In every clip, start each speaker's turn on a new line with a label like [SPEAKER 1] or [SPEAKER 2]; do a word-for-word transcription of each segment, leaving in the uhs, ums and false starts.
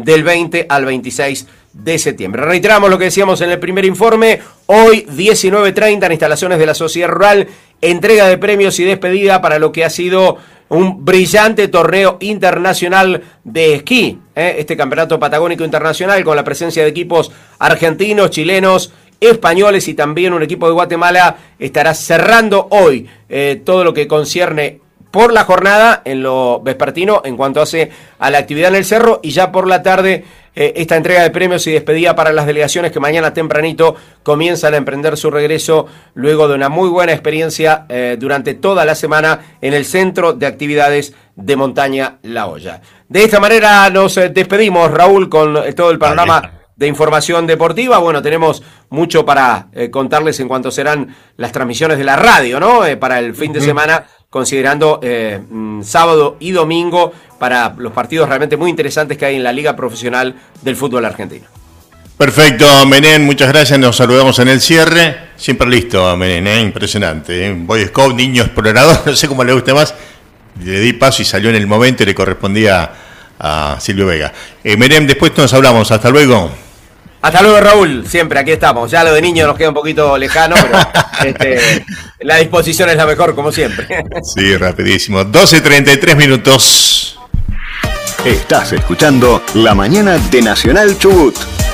[SPEAKER 1] del veinte al veintiséis de septiembre. Reiteramos lo que decíamos en el primer informe. Hoy, diecinueve treinta, en instalaciones de la Sociedad Rural, entrega de premios y despedida para lo que ha sido un brillante torneo internacional de esquí. ¿eh? Este campeonato patagónico internacional con la presencia de equipos argentinos, chilenos, españoles y también un equipo de Guatemala estará cerrando hoy eh, todo lo que concierne por la jornada en lo vespertino en cuanto hace a la actividad en el cerro, y ya por la tarde eh, esta entrega de premios y despedida para las delegaciones que mañana tempranito comienzan a emprender su regreso luego de una muy buena experiencia eh, durante toda la semana en el Centro de Actividades de Montaña La Hoya. De esta manera nos eh, despedimos, Raúl, con eh, todo el panorama de información deportiva. Bueno, tenemos mucho para eh, contarles en cuanto serán las transmisiones de la radio, ¿no? Eh, para el fin de semana, considerando eh, mm, sábado y domingo para los partidos realmente muy interesantes que hay en la Liga Profesional del Fútbol Argentino.
[SPEAKER 2] Perfecto, Menem, muchas gracias, nos saludamos en el cierre. Siempre listo, Menem, ¿eh? Impresionante. ¿eh? Boy Scout, niño explorador, no sé cómo le guste más. Le di paso y salió en el momento y le correspondía a Silvio Vega. Eh, Menem, después nos hablamos, hasta luego.
[SPEAKER 1] Hasta luego, Raúl, siempre aquí estamos. Ya lo de niño nos queda un poquito lejano, pero este, la disposición es la mejor, como siempre.
[SPEAKER 2] Sí, rapidísimo. doce treinta y tres minutos.
[SPEAKER 3] Estás escuchando La Mañana de Nacional Chubut.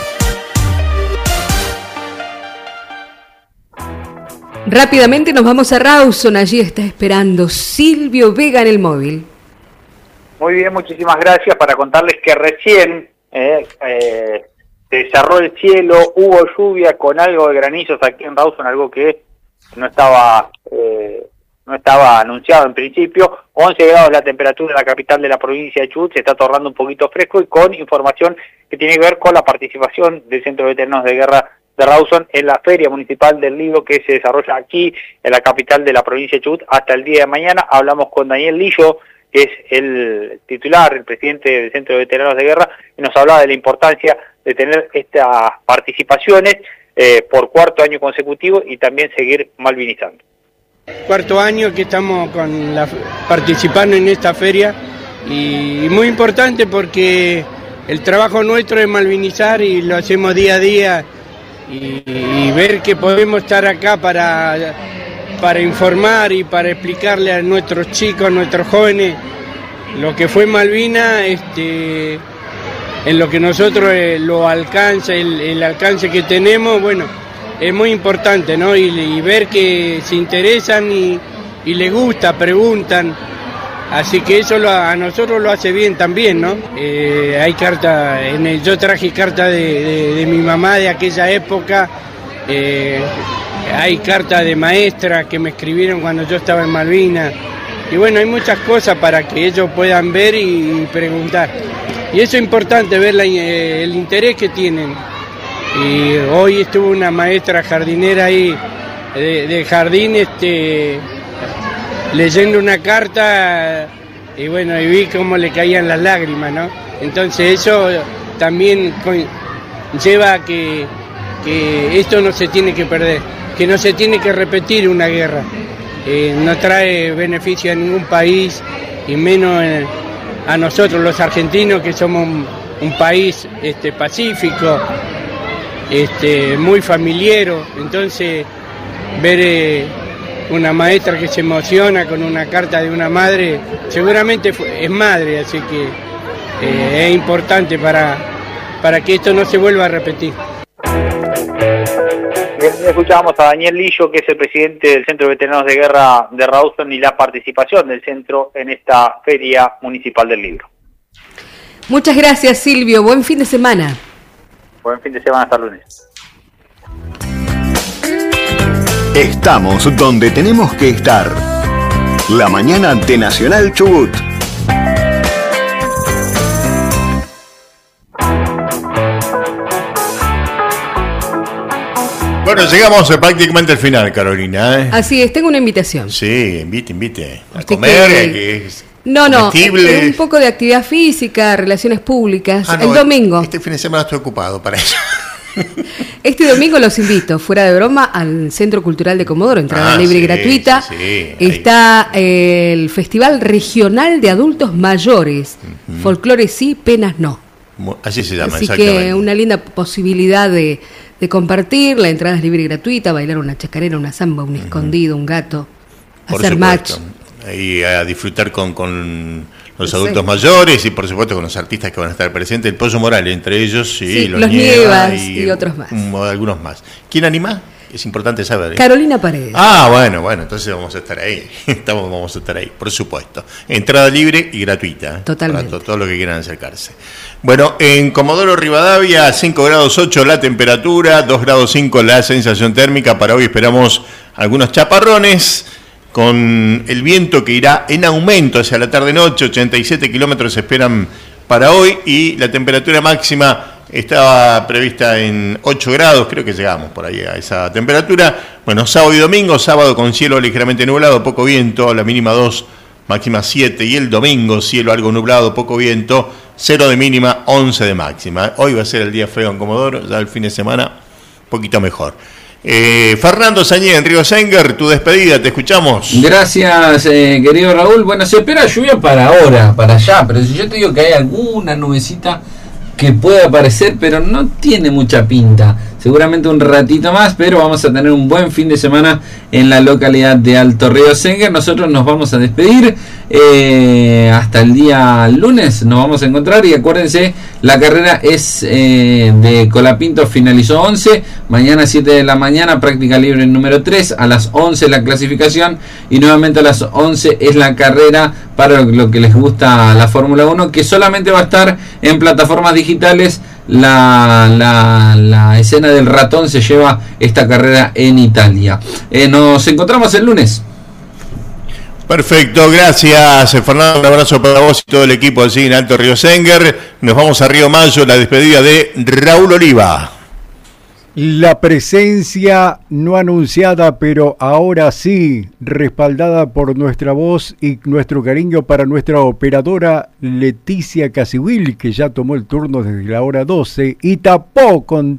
[SPEAKER 4] Rápidamente nos vamos a Rawson, allí está esperando Silvio Vega en el móvil.
[SPEAKER 5] Muy bien, muchísimas gracias. Para contarles que recién eh, eh, se cerró el cielo, hubo lluvia con algo de granizos aquí en Rawson, algo que no estaba eh, no estaba anunciado en principio. once grados la temperatura en la capital de la provincia de Chubut, se está tornando un poquito fresco, y con información que tiene que ver con la participación del Centro de Veteranos de Guerra de Rawson en la Feria Municipal del Libro que se desarrolla aquí en la capital de la provincia de Chubut hasta el día de mañana. Hablamos con Daniel Lillo, que es el titular, el presidente del Centro de Veteranos de Guerra, y nos hablaba de la importancia de tener estas participaciones eh, por cuarto año consecutivo y también seguir malvinizando.
[SPEAKER 6] Cuarto año que estamos con la, participando en esta feria, y muy importante porque el trabajo nuestro es malvinizar y lo hacemos día a día, y, y ver que podemos estar acá para, para informar y para explicarle a nuestros chicos, a nuestros jóvenes, lo que fue Malvinas, este, en lo que nosotros eh, lo alcanza, el, el alcance que tenemos, bueno, es muy importante, ¿no? Y, y ver que se interesan y, y les gusta, preguntan, así que eso lo, a nosotros lo hace bien también, ¿no? Eh, hay carta, en el, yo traje carta de, de, de mi mamá de aquella época, eh, hay carta de maestra que me escribieron cuando yo estaba en Malvinas, y bueno, hay muchas cosas para que ellos puedan ver y, y preguntar. Y eso es importante, ver la, eh, el interés que tienen. Y hoy estuvo una maestra jardinera ahí, de, de jardín, este, leyendo una carta, y bueno, y vi cómo le caían las lágrimas, ¿no? Entonces eso también lleva a que, que esto no se tiene que perder, que no se tiene que repetir una guerra. Eh, no trae beneficio a ningún país, y menos eh, a nosotros los argentinos, que somos un, un país este, pacífico, este, muy familiero. Entonces ver eh, una maestra que se emociona con una carta de una madre, seguramente fue, es madre, así que eh, es importante para, para que esto no se vuelva a repetir.
[SPEAKER 5] Escuchábamos a Daniel Lillo, que es el presidente del Centro de Veteranos de Guerra de Rawson, y la participación del centro en esta Feria Municipal del Libro.
[SPEAKER 4] Muchas gracias, Silvio. Buen fin de semana.
[SPEAKER 5] Buen fin de semana, hasta lunes.
[SPEAKER 3] Estamos donde tenemos que estar. La Mañana de Nacional Chubut.
[SPEAKER 2] Bueno, llegamos prácticamente al final, Carolina, ¿eh?
[SPEAKER 4] Así es, tengo una invitación.
[SPEAKER 2] Sí, invite, invite. A
[SPEAKER 4] Usted
[SPEAKER 2] comer,
[SPEAKER 4] que-
[SPEAKER 2] que es
[SPEAKER 4] No, no,
[SPEAKER 2] comestible.
[SPEAKER 4] un poco de actividad física, relaciones públicas,
[SPEAKER 2] Ah, no,
[SPEAKER 4] el domingo.
[SPEAKER 2] Este fin de semana estoy ocupado para eso.
[SPEAKER 4] Este domingo los invito, fuera de broma, al Centro Cultural de Comodoro, entrada
[SPEAKER 2] Ah,
[SPEAKER 4] libre
[SPEAKER 2] sí,
[SPEAKER 4] y gratuita.
[SPEAKER 2] sí, sí,
[SPEAKER 4] Está eh, el Festival Regional de Adultos Mayores,
[SPEAKER 2] Uh-huh.
[SPEAKER 4] Folclore sí, penas no.
[SPEAKER 2] Así se llama,
[SPEAKER 4] Así
[SPEAKER 2] exactamente.
[SPEAKER 4] que una linda posibilidad de, de compartir, la entrada es libre y gratuita, bailar una chacarera, una samba, un escondido, un gato,
[SPEAKER 2] Por
[SPEAKER 4] hacer match.
[SPEAKER 2] supuesto. Y a disfrutar con, con los
[SPEAKER 4] Sí.
[SPEAKER 2] adultos mayores y por supuesto con los artistas que van a estar presentes, el Pollo Morales entre ellos, y
[SPEAKER 4] Sí,
[SPEAKER 2] los,
[SPEAKER 4] los
[SPEAKER 2] Nievas
[SPEAKER 4] Nievas y otros más.
[SPEAKER 2] um, algunos más. ¿Quién anima? Es importante saber. ¿eh?
[SPEAKER 4] Carolina Paredes.
[SPEAKER 2] Ah, bueno, bueno, entonces vamos a estar ahí. Estamos, vamos a estar ahí, por supuesto. Entrada libre y gratuita. ¿eh?
[SPEAKER 4] Totalmente.
[SPEAKER 2] Para to- todos los que quieran acercarse. Bueno, en Comodoro Rivadavia, cinco grados ocho la temperatura, dos grados cinco la sensación térmica. Para hoy esperamos algunos chaparrones, con el viento que irá en aumento hacia la tarde-noche, ochenta y siete kilómetros se esperan para hoy, y la temperatura máxima estaba prevista en ocho grados, creo que llegamos por ahí a esa temperatura. Bueno, sábado y domingo, sábado con cielo ligeramente nublado, poco viento, la mínima dos, máxima siete, y el domingo cielo algo nublado, poco viento, cero de mínima, once de máxima. Hoy va a ser el día feo en Comodoro, ya el fin de semana un poquito mejor. Eh, Fernando Sañé en Río Senger, tu despedida, te escuchamos.
[SPEAKER 7] Gracias, eh, querido Raúl. Bueno, se espera lluvia para ahora, para allá, pero si yo te digo que hay alguna nubecita que puede aparecer, pero no tiene mucha pinta. Seguramente un ratito más, pero vamos a tener un buen fin de semana en la localidad de Alto Río Senger. Nosotros nos vamos a despedir eh, hasta el día lunes, nos vamos a encontrar, y acuérdense, la carrera es eh, de Colapinto, finalizó once, mañana siete de la mañana, práctica libre número tres, a las once la clasificación, y nuevamente a las once es la carrera para lo que les gusta la Fórmula uno, que solamente va a estar en plataformas digitales. La, la, la escena del ratón se lleva esta carrera en Italia. Eh, nos encontramos el lunes.
[SPEAKER 2] Perfecto, gracias Fernando, un abrazo para vos y todo el equipo allí en Alto Río Senger. Nos vamos a Río Mayo, la despedida de Raúl Oliva.
[SPEAKER 8] La presencia no anunciada, pero ahora sí, respaldada por nuestra voz y nuestro cariño para nuestra operadora Leticia Casihuil, que ya tomó el turno desde la hora doce y tapó con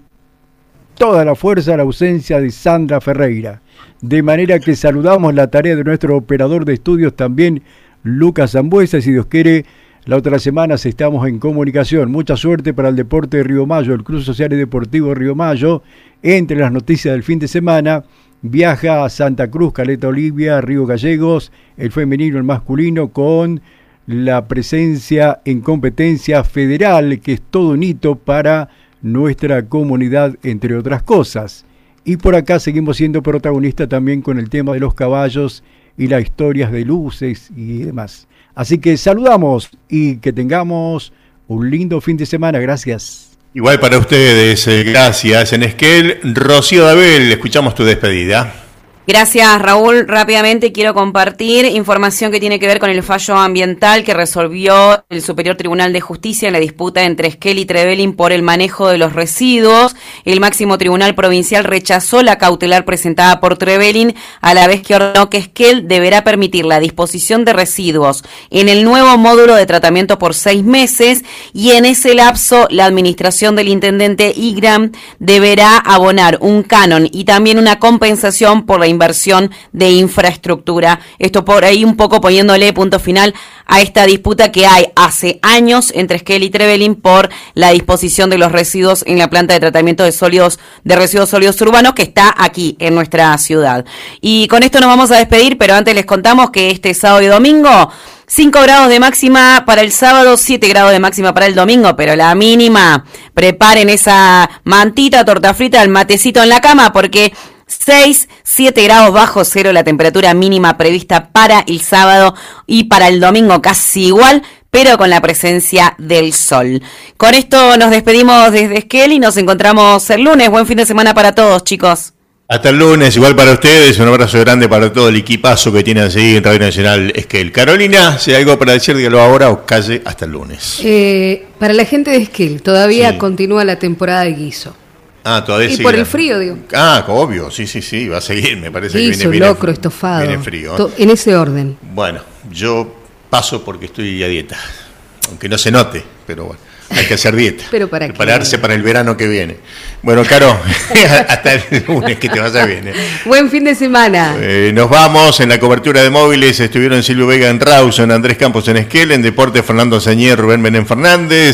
[SPEAKER 8] toda la fuerza la ausencia de Sandra Ferreira. De manera que saludamos la tarea de nuestro operador de estudios también, Lucas Zambuesa, y si Dios quiere, la otra semana estamos en comunicación. Mucha suerte para el deporte de Río Mayo, el Club Social y Deportivo Río Mayo. Entre las noticias del fin de semana, viaja a Santa Cruz, Caleta Olivia, Río Gallegos, el femenino, el masculino, con la presencia en competencia federal, que es todo un hito para nuestra comunidad, entre otras cosas. Y por acá seguimos siendo protagonistas también con el tema de los caballos y las historias de luces y demás. Así que saludamos y que tengamos un lindo fin de semana. Gracias.
[SPEAKER 2] Igual para ustedes, eh, gracias. En Esquel, Rocío Dabel, escuchamos tu despedida.
[SPEAKER 9] Gracias, Raúl. Rápidamente quiero compartir información que tiene que ver con el fallo ambiental que resolvió el Superior Tribunal de Justicia en la disputa entre Esquel y Trevelin por el manejo de los residuos. El máximo tribunal provincial rechazó la cautelar presentada por Trevelin, a la vez que ordenó que Esquel deberá permitir la disposición de residuos en el nuevo módulo de tratamiento por seis meses, y en ese lapso la administración del intendente Igram deberá abonar un canon y también una compensación por la inversión de infraestructura. Esto por ahí un poco poniéndole punto final a esta disputa que hay hace años entre Esquel y Trevelin por la disposición de los residuos en la planta de tratamiento de sólidos, de residuos sólidos urbanos, que está aquí en nuestra ciudad. Y con esto nos vamos a despedir, pero antes les contamos que este sábado y domingo, cinco grados de máxima para el sábado, siete grados de máxima para el domingo, pero la mínima, preparen esa mantita, torta frita, el matecito en la cama, porque seis, siete grados bajo cero la temperatura mínima prevista para el sábado, y para el domingo casi igual, pero con la presencia del sol. Con esto nos despedimos desde Esquel y nos encontramos el lunes. Buen fin de semana para todos, chicos.
[SPEAKER 2] Hasta el lunes, igual para ustedes, un abrazo grande para todo el equipazo que tiene así en Radio Nacional Esquel. Carolina, si hay algo para decir, dígalo ahora o calle hasta el lunes.
[SPEAKER 4] Eh, para la gente de Esquel, todavía
[SPEAKER 2] Sí.
[SPEAKER 4] continúa la temporada de guiso.
[SPEAKER 2] Ah, todavía
[SPEAKER 4] Y
[SPEAKER 2] sigue.
[SPEAKER 4] por el frío, digo.
[SPEAKER 2] Ah, obvio, sí, sí, sí, va a seguir, me parece que
[SPEAKER 4] Guiso,
[SPEAKER 2] viene, viene
[SPEAKER 4] locro, estofado.
[SPEAKER 2] Viene frío.
[SPEAKER 4] To- en ese orden.
[SPEAKER 2] Bueno, yo paso porque estoy a dieta, aunque no se note, pero bueno, hay que hacer dieta.
[SPEAKER 4] ¿Pero para qué?
[SPEAKER 2] Prepararse para el verano que viene. Bueno, Caro, hasta el lunes, que te vaya bien. ¿eh?
[SPEAKER 4] Buen fin de semana.
[SPEAKER 2] Eh, nos vamos. En la cobertura de móviles estuvieron Silvio Vega en Rawson, Andrés Campos en Esquel, en Deporte Fernando Sañé, Rubén Benén Fernández,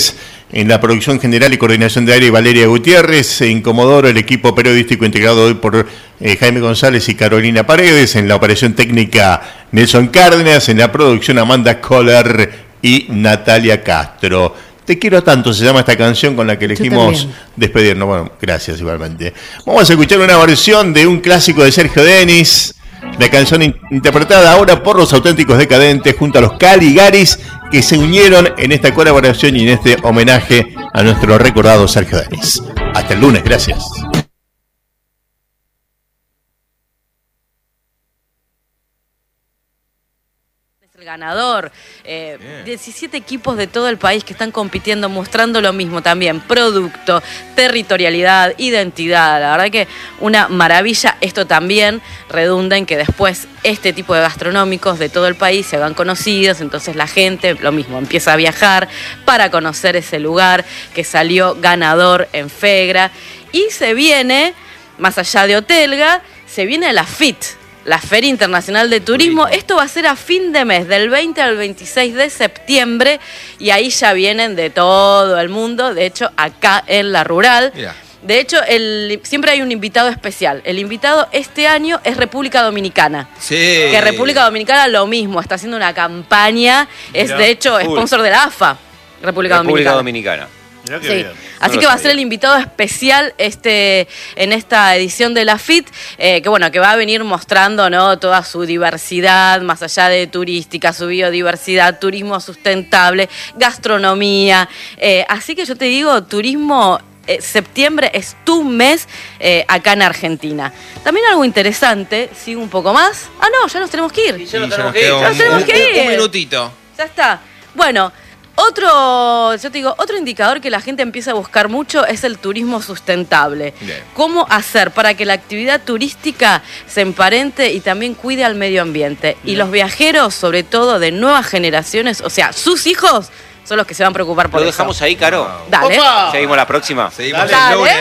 [SPEAKER 2] En la producción general y coordinación de área, Valeria Gutiérrez. En Comodoro, el equipo periodístico integrado hoy por eh, Jaime González y Carolina Paredes. En la operación técnica, Nelson Cárdenas. En la producción, Amanda Kohler y Natalia Castro. Te quiero tanto, se llama esta canción con la que elegimos despedirnos. Bueno, gracias igualmente. Vamos a escuchar una versión de un clásico de Sergio Denis. La canción in- interpretada ahora por los Auténticos Decadentes junto a los Caligaris, que se unieron en esta colaboración y en este homenaje a nuestro recordado Sergio Denis. Hasta el lunes, gracias.
[SPEAKER 10] El ganador, eh, diecisiete equipos de todo el país que están compitiendo, mostrando lo mismo también, producto, territorialidad, identidad, la verdad que una maravilla. Esto también redunda en que después este tipo de gastronómicos de todo el país se hagan conocidos, entonces la gente, lo mismo, empieza a viajar para conocer ese lugar que salió ganador en Fegra, y se viene, más allá de Otelga, se viene la F I T, la Feria Internacional de Turismo. Esto va a ser a fin de mes, del veinte al veintiséis de septiembre, y ahí ya vienen de todo el mundo, de hecho acá en La Rural. Mirá. De hecho, el, siempre hay un invitado especial. El invitado este año es República Dominicana.
[SPEAKER 11] Sí.
[SPEAKER 10] Que República Dominicana lo mismo, está haciendo una campaña, es
[SPEAKER 11] Mirá.
[SPEAKER 10] de hecho sponsor de la A F A, República,
[SPEAKER 11] República
[SPEAKER 10] Dominicana.
[SPEAKER 11] Dominicana. Mirá qué
[SPEAKER 10] Sí.
[SPEAKER 11] bien.
[SPEAKER 10] Así
[SPEAKER 11] No
[SPEAKER 10] que
[SPEAKER 11] lo
[SPEAKER 10] va a ser
[SPEAKER 11] sabía.
[SPEAKER 10] el invitado especial este en esta edición de la F I T, eh, que bueno, que va a venir mostrando, ¿no?, toda su diversidad, más allá de turística, su biodiversidad, turismo sustentable, gastronomía. Eh, así que yo te digo, turismo, eh, septiembre es tu mes eh, acá en Argentina. También algo interesante, sigo un poco más. Ah, no, ya nos tenemos que ir.
[SPEAKER 11] ya nos tenemos que ir.
[SPEAKER 10] Ya nos tenemos que ir.
[SPEAKER 11] Un minutito.
[SPEAKER 10] Ya está. Bueno, otro, yo te digo, otro indicador que la gente empieza a buscar mucho es el turismo sustentable.
[SPEAKER 11] Bien.
[SPEAKER 10] ¿Cómo hacer para que la actividad turística se emparente y también cuide al medio ambiente? Y los viajeros, sobre todo de nuevas generaciones, o sea, sus hijos, son los que se van a preocupar por
[SPEAKER 12] Lo
[SPEAKER 10] eso.
[SPEAKER 12] dejamos ahí, Caro.
[SPEAKER 10] Dale.
[SPEAKER 12] Opa. Seguimos la próxima.
[SPEAKER 11] Seguimos
[SPEAKER 10] Dale.
[SPEAKER 11] el lunes.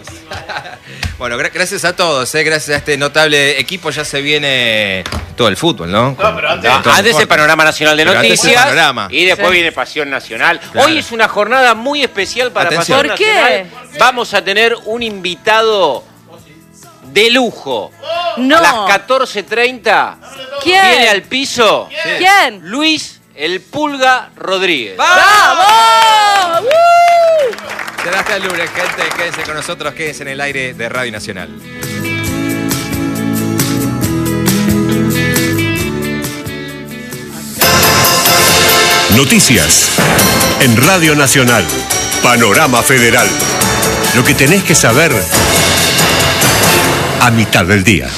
[SPEAKER 11] Bueno, gra- gracias a todos, eh, gracias a este notable equipo ya se viene todo el fútbol, ¿no?
[SPEAKER 12] No, pero antes, no, antes el panorama nacional de
[SPEAKER 11] Pero antes el
[SPEAKER 12] noticias
[SPEAKER 11] panorama.
[SPEAKER 12] y después
[SPEAKER 11] Sí.
[SPEAKER 12] viene Pasión Nacional.
[SPEAKER 11] Claro.
[SPEAKER 12] Hoy es una jornada muy especial para
[SPEAKER 11] Atención.
[SPEAKER 12] Pasión
[SPEAKER 10] ¿Por qué?
[SPEAKER 12] Nacional. Vamos a tener un invitado de lujo.
[SPEAKER 10] No.
[SPEAKER 12] A las catorce treinta
[SPEAKER 10] ¿Quién?
[SPEAKER 12] viene al piso
[SPEAKER 10] ¿Quién?
[SPEAKER 12] Luis el Pulga Rodríguez.
[SPEAKER 10] ¡Vamos! ¡Uh!
[SPEAKER 11] Será hasta el lunes, gente. Quédense con nosotros, quédense en el aire de Radio Nacional.
[SPEAKER 13] Noticias en Radio Nacional. Panorama Federal. Lo que tenés que saber a mitad del día.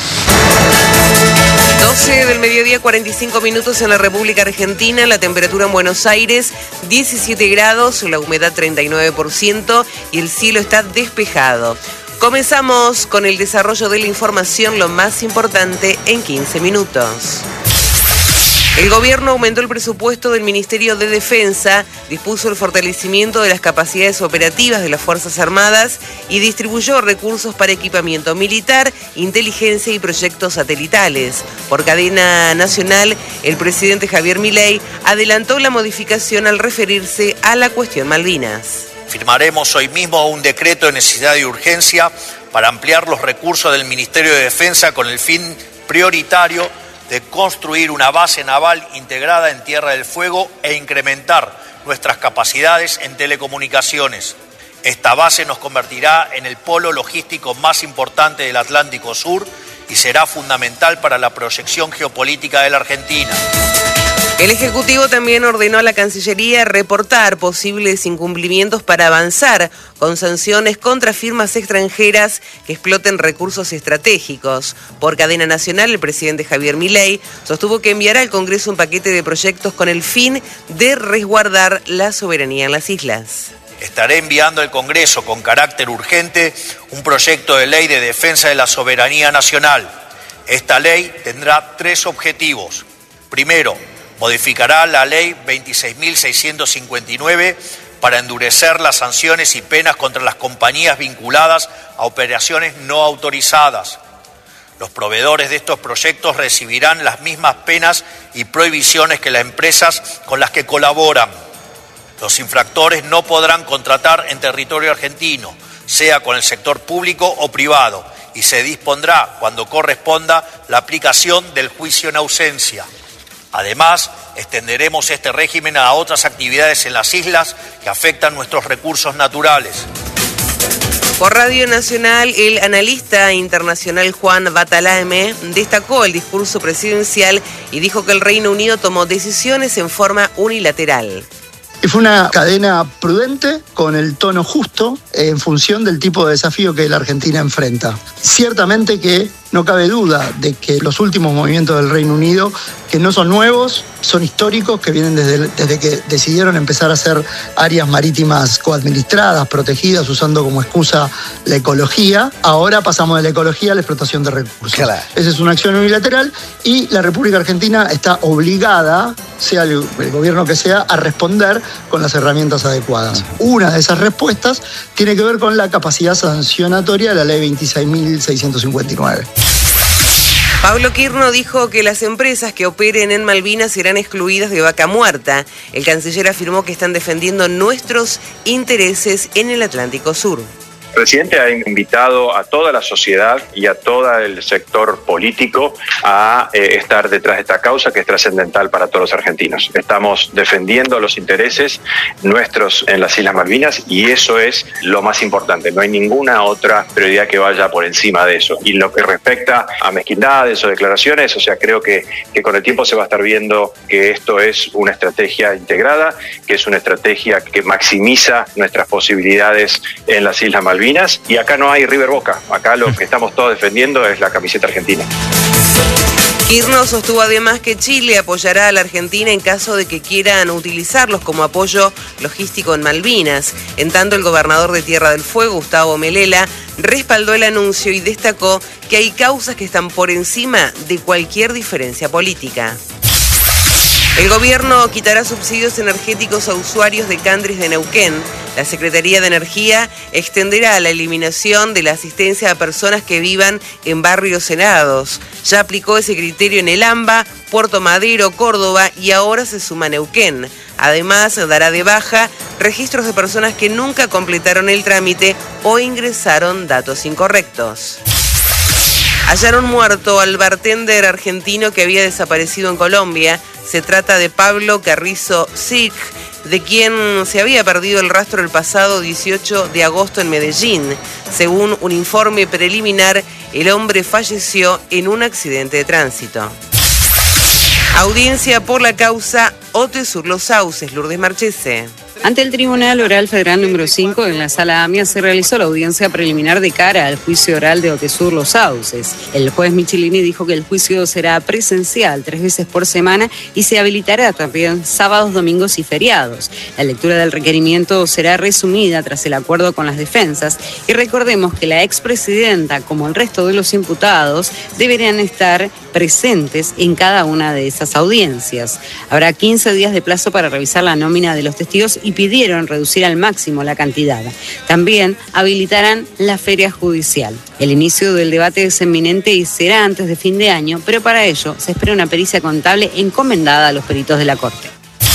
[SPEAKER 14] doce del mediodía, cuarenta y cinco minutos en la República Argentina. La temperatura en Buenos Aires, diecisiete grados, la humedad treinta y nueve por ciento y el cielo está despejado. Comenzamos con el desarrollo de la información, lo más importante en quince minutos. El gobierno aumentó el presupuesto del Ministerio de Defensa, dispuso el fortalecimiento de las capacidades operativas de las Fuerzas Armadas y distribuyó recursos para equipamiento militar, inteligencia y proyectos satelitales. Por cadena nacional, el presidente Javier Milei adelantó la modificación al referirse a la cuestión Malvinas.
[SPEAKER 15] Firmaremos hoy mismo un decreto de necesidad y urgencia para ampliar los recursos del Ministerio de Defensa con el fin prioritario de construir una base naval integrada en Tierra del Fuego e incrementar nuestras capacidades en telecomunicaciones. Esta base nos convertirá en el polo logístico más importante del Atlántico Sur y será fundamental para la proyección geopolítica de la Argentina.
[SPEAKER 14] El Ejecutivo también ordenó a la Cancillería reportar posibles incumplimientos para avanzar con sanciones contra firmas extranjeras que exploten recursos estratégicos. Por cadena nacional, el presidente Javier Milei sostuvo que enviará al Congreso un paquete de proyectos con el fin de resguardar la soberanía en las islas.
[SPEAKER 15] Estaré enviando al Congreso con carácter urgente un proyecto de ley de defensa de la soberanía nacional. Esta ley tendrá tres objetivos. Primero, modificará la ley veintiséis mil seiscientos cincuenta y nueve para endurecer las sanciones y penas contra las compañías vinculadas a operaciones no autorizadas. Los proveedores de estos proyectos recibirán las mismas penas y prohibiciones que las empresas con las que colaboran. Los infractores no podrán contratar en territorio argentino, sea con el sector público o privado, y se dispondrá, cuando corresponda, la aplicación del juicio en ausencia. Además, extenderemos este régimen a otras actividades en las islas que afectan nuestros recursos naturales.
[SPEAKER 14] Por Radio Nacional, el analista internacional Juan Batalame destacó el discurso presidencial y dijo que el Reino Unido tomó decisiones en forma unilateral.
[SPEAKER 16] Fue una cadena prudente, con el tono justo, en función del tipo de desafío que la Argentina enfrenta. Ciertamente que no cabe duda de que los últimos movimientos del Reino Unido, que no son nuevos, son históricos, que vienen desde, desde que decidieron empezar a hacer áreas marítimas coadministradas, protegidas, usando como excusa la ecología. Ahora pasamos de la ecología a la explotación de recursos. Claro. Esa es una acción unilateral y la República Argentina está obligada, sea el, el gobierno que sea, a responder con las herramientas adecuadas. Una de esas respuestas tiene que ver con la capacidad sancionatoria de la ley veintiséis mil seiscientos cincuenta y nueve.
[SPEAKER 14] Pablo Quirno dijo que las empresas que operen en Malvinas serán excluidas de Vaca Muerta. El canciller afirmó que están defendiendo nuestros intereses en el Atlántico Sur.
[SPEAKER 17] El presidente ha invitado a toda la sociedad y a todo el sector político a eh, estar detrás de esta causa que es trascendental para todos los argentinos. Estamos defendiendo los intereses nuestros en las Islas Malvinas y eso es lo más importante. No hay ninguna otra prioridad que vaya por encima de eso. Y lo que respecta a mezquindades o declaraciones, o sea, creo que, que con el tiempo se va a estar viendo que esto es una estrategia integrada, que es una estrategia que maximiza nuestras posibilidades en las Islas Malvinas. Y acá no hay River Boca, acá lo que estamos todos defendiendo es la camiseta argentina.
[SPEAKER 14] Quirno sostuvo además que Chile apoyará a la Argentina en caso de que quieran utilizarlos como apoyo logístico en Malvinas. En tanto, el gobernador de Tierra del Fuego, Gustavo Melela, respaldó el anuncio y destacó que hay causas que están por encima de cualquier diferencia política. El gobierno quitará subsidios energéticos a usuarios de Candris de Neuquén. La Secretaría de Energía extenderá la eliminación de la asistencia a personas que vivan en barrios helados. Ya aplicó ese criterio en El Amba, Puerto Madero, Córdoba y ahora se suma Neuquén. Además, dará de baja registros de personas que nunca completaron el trámite o ingresaron datos incorrectos. Hallaron muerto al bartender argentino que había desaparecido en Colombia. Se trata de Pablo Carrizo Sic, de quien se había perdido el rastro el pasado dieciocho de agosto en Medellín. Según un informe preliminar, el hombre falleció en un accidente de tránsito. Audiencia por la causa Otesur Los Sauces, Lourdes Marchese.
[SPEAKER 18] Ante el Tribunal Oral Federal número cinco, en la Sala AMIA se realizó la audiencia preliminar de cara al juicio oral de Otesur Los Sauces. El juez Michelini dijo que el juicio será presencial tres veces por semana y se habilitará también sábados, domingos y feriados. La lectura del requerimiento será resumida tras el acuerdo con las defensas y recordemos que la expresidenta, como el resto de los imputados, deberán estar presentes en cada una de esas audiencias. Habrá quince días de plazo para revisar la nómina de los testigos y pidieron reducir al máximo la cantidad. También habilitarán la feria judicial. El inicio del debate es inminente y será antes de fin de año, pero para ello se espera una pericia contable encomendada a los peritos de la Corte.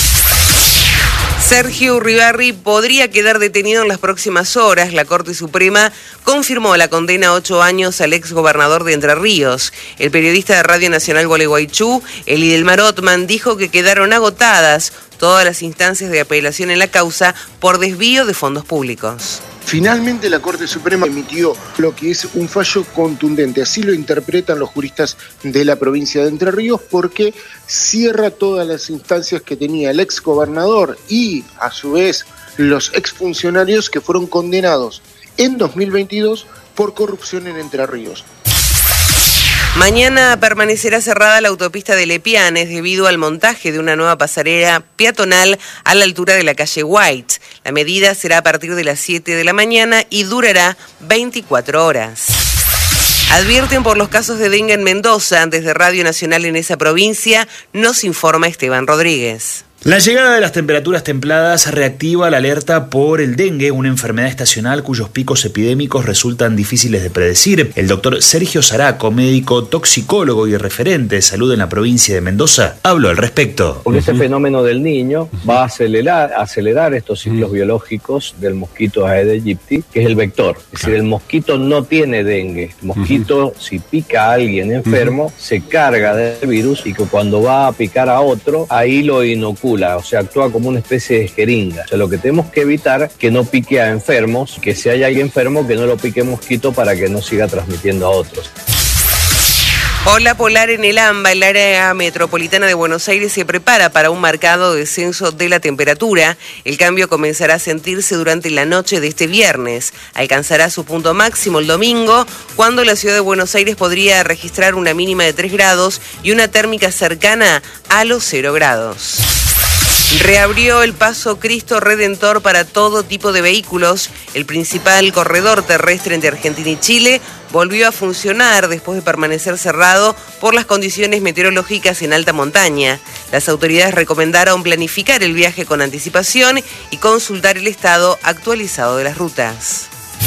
[SPEAKER 14] Sergio Uribarri podría quedar detenido en las próximas horas. La Corte Suprema confirmó la condena a ocho años al exgobernador de Entre Ríos. El periodista de Radio Nacional Gualeguaychú, Elidelmar Ottman, dijo que quedaron agotadas todas las instancias de apelación en la causa por desvío de fondos públicos.
[SPEAKER 19] Finalmente la Corte Suprema emitió lo que es un fallo contundente, así lo interpretan los juristas de la provincia de Entre Ríos, porque cierra todas las instancias que tenía el exgobernador y a su vez los exfuncionarios que fueron condenados en dos mil veintidós por corrupción en Entre Ríos.
[SPEAKER 14] Mañana permanecerá cerrada la autopista de Lepianes debido al montaje de una nueva pasarela peatonal a la altura de la calle White. La medida será a partir de las siete de la mañana y durará veinticuatro horas. Advierten por los casos de dengue en Mendoza. Desde Radio Nacional en esa provincia nos informa Esteban Rodríguez.
[SPEAKER 20] La llegada de las temperaturas templadas reactiva la alerta por el dengue, una enfermedad estacional cuyos picos epidémicos resultan difíciles de predecir. El doctor Sergio Zaraco, médico toxicólogo y referente de salud en la provincia de Mendoza, habló al respecto.
[SPEAKER 21] Porque ese fenómeno del Niño va a acelerar, acelerar estos ciclos uh-huh. biológicos del mosquito Aedes aegypti, que es el vector. Es decir, el mosquito no tiene dengue. El mosquito, uh-huh. si pica a alguien enfermo, uh-huh. se carga del virus y que cuando va a picar a otro, ahí lo inocula. O sea, actúa como una especie de jeringa. O sea, lo que tenemos que evitar que no pique a enfermos, que si hay alguien enfermo, que no lo pique mosquito para que no siga transmitiendo a otros.
[SPEAKER 14] Ola polar en el AMBA, el área metropolitana de Buenos Aires se prepara para un marcado descenso de la temperatura. El cambio comenzará a sentirse durante la noche de este viernes. Alcanzará su punto máximo el domingo, cuando la ciudad de Buenos Aires podría registrar una mínima de tres grados y una térmica cercana a los cero grados. Reabrió el paso Cristo Redentor para todo tipo de vehículos. El principal corredor terrestre entre Argentina y Chile volvió a funcionar después de permanecer cerrado por las condiciones meteorológicas en alta montaña. Las autoridades recomendaron planificar el viaje con anticipación y consultar el estado actualizado de las rutas.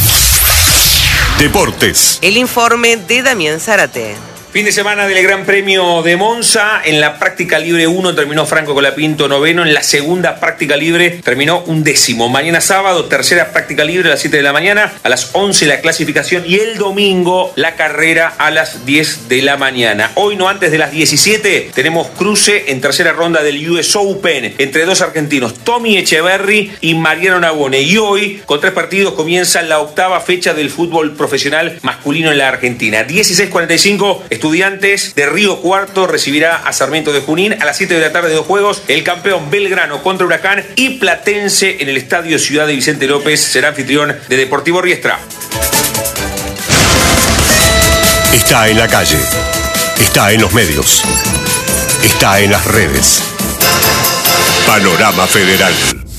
[SPEAKER 13] Deportes.
[SPEAKER 14] El informe de Damián Zárate.
[SPEAKER 12] Fin de semana del Gran Premio de Monza. En la práctica libre uno terminó Franco Colapinto noveno. En la segunda práctica libre terminó un décimo. Mañana sábado, tercera práctica libre a las siete de la mañana. A las once la clasificación. Y el domingo la carrera a las diez de la mañana. Hoy, no antes de las diecisiete, tenemos cruce en tercera ronda del U S Open entre dos argentinos, Tommy Echeverry y Mariano Navone. Y hoy, con tres partidos, comienza la octava fecha del fútbol profesional masculino en la Argentina. dieciséis cuarenta y cinco, Estudiantes de Río Cuarto recibirá a Sarmiento de Junín. A las siete de la tarde, dos juegos. El campeón Belgrano contra Huracán y Platense en el Estadio Ciudad de Vicente López será anfitrión de Deportivo Riestra.
[SPEAKER 13] Está en la calle. Está en los medios. Está en las redes. Panorama Federal.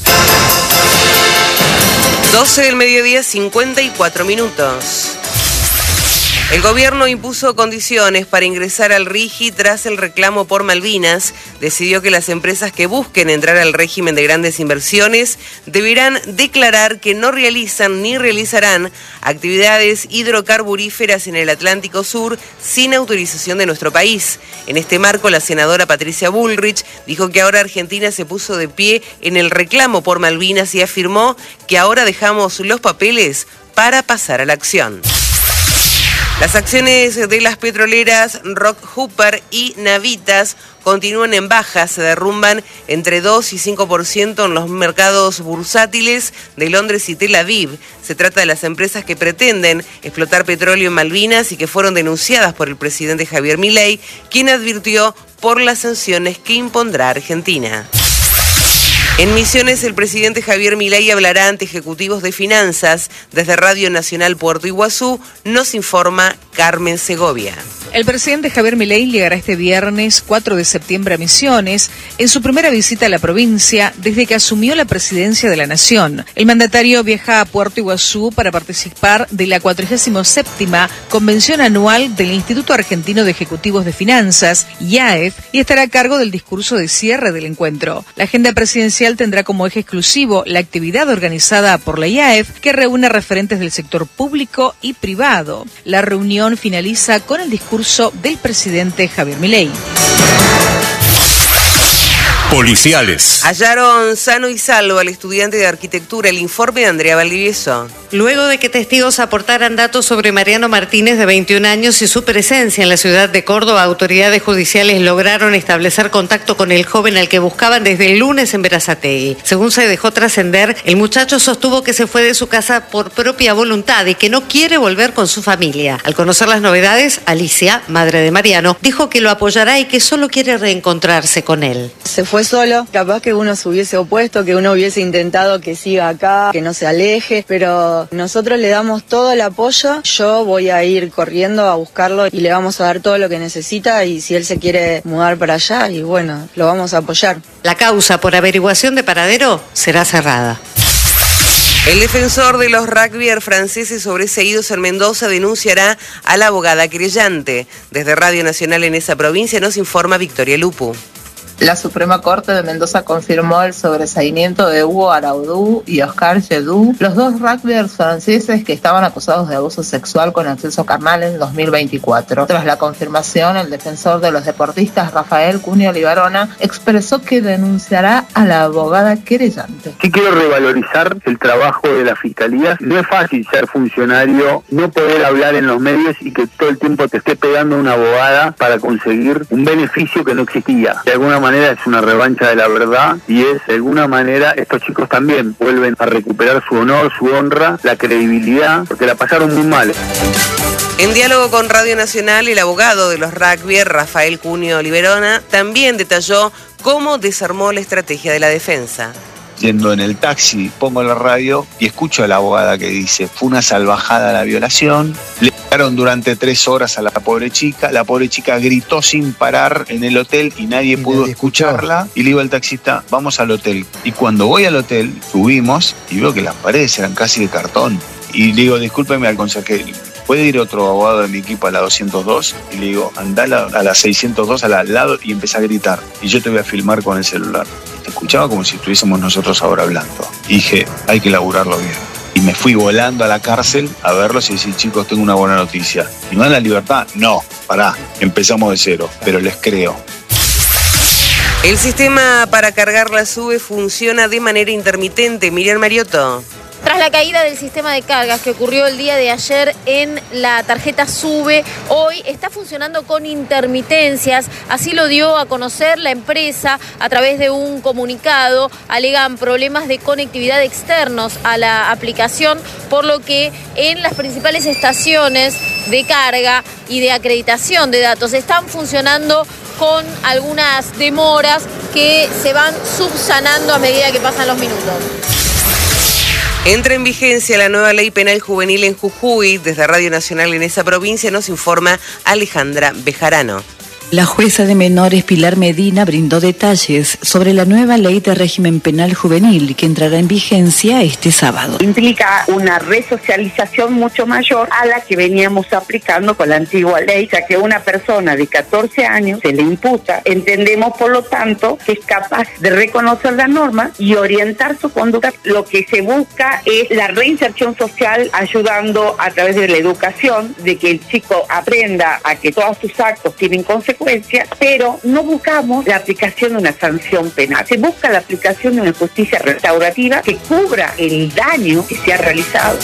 [SPEAKER 14] doce del mediodía, cincuenta y cuatro minutos. El gobierno impuso condiciones para ingresar al R I G I tras el reclamo por Malvinas. Decidió que las empresas que busquen entrar al régimen de grandes inversiones deberán declarar que no realizan ni realizarán actividades hidrocarburíferas en el Atlántico Sur sin autorización de nuestro país. En este marco, la senadora Patricia Bullrich dijo que ahora Argentina se puso de pie en el reclamo por Malvinas y afirmó que ahora dejamos los papeles para pasar a la acción. Las acciones de las petroleras Rock Hooper y Navitas continúan en baja, se derrumban entre dos y cinco por ciento en los mercados bursátiles de Londres y Tel Aviv. Se trata de las empresas que pretenden explotar petróleo en Malvinas y que fueron denunciadas por el presidente Javier Milei, quien advirtió por las sanciones que impondrá Argentina. En Misiones, el presidente Javier Milei hablará ante ejecutivos de finanzas. Desde Radio Nacional Puerto Iguazú nos informa Carmen Segovia.
[SPEAKER 22] El presidente Javier Milei llegará este viernes cuatro de septiembre a Misiones en su primera visita a la provincia desde que asumió la presidencia de la Nación. El mandatario viaja a Puerto Iguazú para participar de la cuadragésima séptima Convención Anual del Instituto Argentino de Ejecutivos de Finanzas, I A E F, y estará a cargo del discurso de cierre del encuentro. La agenda presidencial tendrá como eje exclusivo la actividad organizada por la I A E F, que reúne referentes del sector público y privado. La reunión finaliza con el discurso del presidente Javier Milei.
[SPEAKER 13] Policiales.
[SPEAKER 14] Hallaron sano y salvo al estudiante de arquitectura. El informe de Andrea Valdivieso.
[SPEAKER 23] Luego de que testigos aportaran datos sobre Mariano Martínez, de veintiún años, y su presencia en la ciudad de Córdoba, autoridades judiciales lograron establecer contacto con el joven al que buscaban desde el lunes en Berazategui. Según se dejó trascender, el muchacho sostuvo que se fue de su casa por propia voluntad y que no quiere volver con su familia. Al conocer las novedades, Alicia, madre de Mariano, dijo que lo apoyará y que solo quiere reencontrarse con él.
[SPEAKER 24] Se fue solo, capaz que uno se hubiese opuesto, que uno hubiese intentado que siga acá, que no se aleje, pero nosotros le damos todo el apoyo. Yo voy a ir corriendo a buscarlo y le vamos a dar todo lo que necesita, y si él se quiere mudar para allá, y bueno, lo vamos a apoyar.
[SPEAKER 23] La causa por averiguación de paradero será cerrada.
[SPEAKER 14] El defensor de los rugbyers franceses sobreseídos en Mendoza denunciará a la abogada querellante. Desde Radio Nacional en esa provincia nos informa Victoria Lupu.
[SPEAKER 1] La Suprema Corte de Mendoza confirmó el sobreseimiento de Hugo Araudú y Oscar Jedú, los dos rugbyers franceses que estaban acusados de abuso sexual con acceso carnal en dos mil veinticuatro. Tras la confirmación, el defensor de los deportistas, Rafael Cunio Libarona, expresó que denunciará a la abogada querellante.
[SPEAKER 3] Sí quiero revalorizar el trabajo de la Fiscalía. No es fácil ser funcionario, no poder hablar en los medios y que todo el tiempo te esté pegando una abogada para conseguir un beneficio que no existía. De alguna manera es una revancha de la verdad y es, de alguna manera, estos chicos también vuelven a recuperar su honor, su honra, la credibilidad, porque la pasaron muy mal.
[SPEAKER 14] En diálogo con Radio Nacional, el abogado de los rugby, Rafael Cunio Libarona, también detalló cómo desarmó la estrategia de la defensa.
[SPEAKER 5] Yendo en el taxi, pongo la radio y escucho a la abogada que dice: fue una salvajada la violación, le pegaron durante tres horas a la pobre chica, la pobre chica gritó sin parar en el hotel y nadie y pudo nadie escucharla, escuchó. Y le digo al taxista: vamos al hotel. Y cuando voy al hotel, subimos y veo que las paredes eran casi de cartón. Y le digo: discúlpeme al consejero, ¿puede ir otro abogado de mi equipo a la doscientos dos? Y le digo: andá a la, a la seiscientos dos al lado y empecé a gritar. Y yo te voy a filmar con el celular. Te escuchaba como si estuviésemos nosotros ahora hablando. Y dije: hay que laburarlo bien. Y me fui volando a la cárcel a verlos y decir: chicos, tengo una buena noticia. ¿Y no dan la libertad? No, pará, empezamos de cero, pero les creo.
[SPEAKER 14] El sistema para cargar la SUBE funciona de manera intermitente. Miriam Mariotto.
[SPEAKER 6] Tras la caída del sistema de cargas que ocurrió el día de ayer en la tarjeta SUBE, hoy está funcionando con intermitencias. Así lo dio a conocer la empresa a través de un comunicado. Alegan problemas de conectividad externos a la aplicación, por lo que en las principales estaciones de carga y de acreditación de datos están funcionando con algunas demoras que se van subsanando a medida que pasan los minutos.
[SPEAKER 14] Entra en vigencia la nueva ley penal juvenil en Jujuy. Desde Radio Nacional en esa provincia nos informa Alejandra Bejarano.
[SPEAKER 25] La jueza de menores Pilar Medina brindó detalles sobre la nueva ley de régimen penal juvenil que entrará en vigencia este sábado.
[SPEAKER 26] Implica una resocialización mucho mayor a la que veníamos aplicando con la antigua ley, ya que una persona de catorce años se le imputa. Entendemos, por lo tanto, que es capaz de reconocer la norma y orientar su conducta. Lo que se busca es la reinserción social, ayudando a través de la educación, de que el chico aprenda a que todos sus actos tienen consecuencias, pero no buscamos la aplicación de una sanción penal. Se busca la aplicación de una justicia restaurativa que cubra el daño que se ha realizado.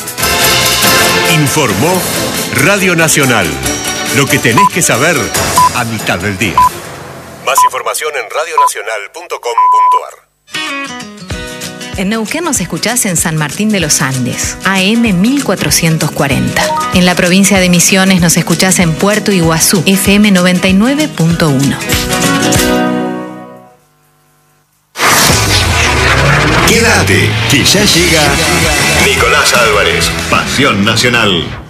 [SPEAKER 13] Informó Radio Nacional. Lo que tenés que saber a mitad del día. Más información en radio nacional punto com punto ar.
[SPEAKER 27] En Neuquén nos escuchás en San Martín de los Andes, A M mil cuatrocientos cuarenta. En la provincia de Misiones nos escuchás en Puerto Iguazú, F M noventa y nueve punto uno.
[SPEAKER 13] Quédate, que ya llega Nicolás Álvarez, Pasión Nacional.